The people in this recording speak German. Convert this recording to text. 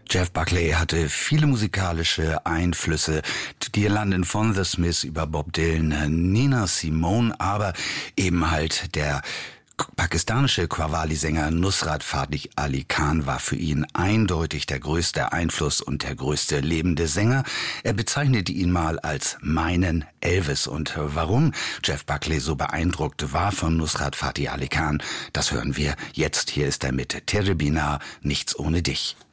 Jeff Buckley hatte viele musikalische Einflüsse, die landen von The Smiths über Bob Dylan, Nina Simone, aber eben halt der pakistanische Qawwali-Sänger Nusrat Fateh Ali Khan war für ihn eindeutig der größte Einfluss und der größte lebende Sänger. Er bezeichnete ihn mal als meinen Elvis. Und warum Jeff Buckley so beeindruckt war von Nusrat Fateh Ali Khan, das hören wir jetzt. Hier ist er mit Tere Bina, Nichts ohne dich.